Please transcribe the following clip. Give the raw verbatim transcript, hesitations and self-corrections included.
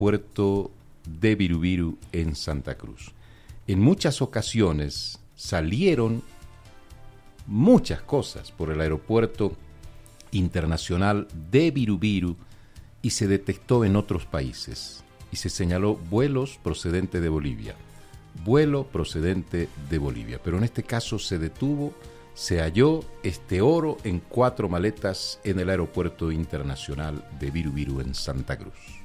aeropuerto de Birubiru en Santa Cruz. En muchas ocasiones salieron muchas cosas por el aeropuerto internacional de Birubiru y se detectó en otros países y se señaló vuelos procedentes de Bolivia, vuelo procedente de Bolivia, pero en este caso se detuvo, se halló este oro en cuatro maletas en el aeropuerto internacional de Birubiru en Santa Cruz.